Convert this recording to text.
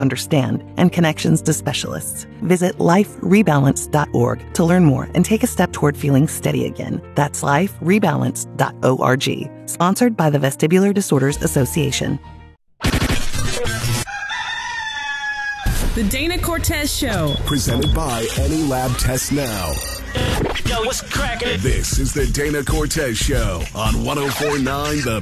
understand, and connections to specialists. Visit liferebalance.org to learn more and take a step toward feeling steady again. That's liferebalance.org. Sponsored by the Vestibular Disorders Association. The Dana Cortez Show. Presented by Any Lab Test Now. Yo, what's cracking? This is the Dana Cortez Show on 104.9 The